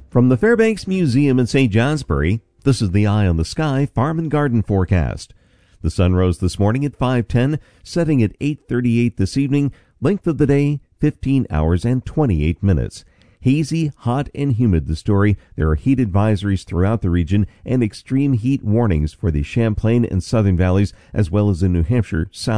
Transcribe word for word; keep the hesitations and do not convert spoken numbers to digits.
From the Fairbanks Museum in Saint Johnsbury, this is the Eye on the Sky Farm and Garden forecast. The sun rose this morning at five ten, setting at eight thirty-eight this evening. Length of the day, fifteen hours and twenty-eight minutes. Hazy, hot, and humid the story. There are heat advisories throughout the region and extreme heat warnings for the Champlain and Southern Valleys, as well as the New Hampshire South.